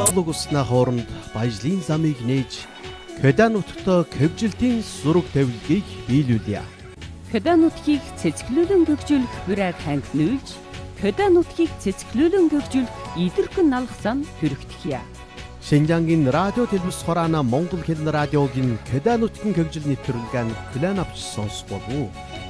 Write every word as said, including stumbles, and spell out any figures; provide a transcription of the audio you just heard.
Цуслуг усны хооронд баяжлын замыг нээж Кёда нутагт кевжилтийн зураг тавилгыг биелүүлье. Кёда нутгийг цэцгэлүүлэн гөгжүүлэх бүрээр ханд нүүлж, Кёда нутгийг цэцгэлүүлэн гөгжүүлэх идэрхэн налах зам хүрэгдэхье. Шинжангийн радио телевиз хораана Монгол хэлний радиогийн Кёда нутгийн гөгжил нэвтрүүлгэн клан авч сонсох болов уу?